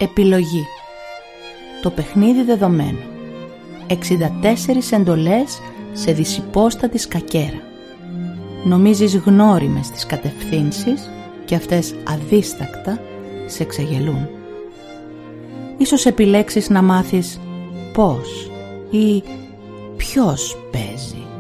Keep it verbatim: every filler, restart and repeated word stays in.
Επιλογή. Το παιχνίδι δεδομένο. εξήντα τέσσερις εντολές σε δυσυπόστατη σκακέρα. Νομίζεις γνώριμες τις κατευθύνσεις και αυτές αδίστακτα σε ξεγελούν. Ίσως επιλέξεις να μάθεις πώς ή ποιος παίζει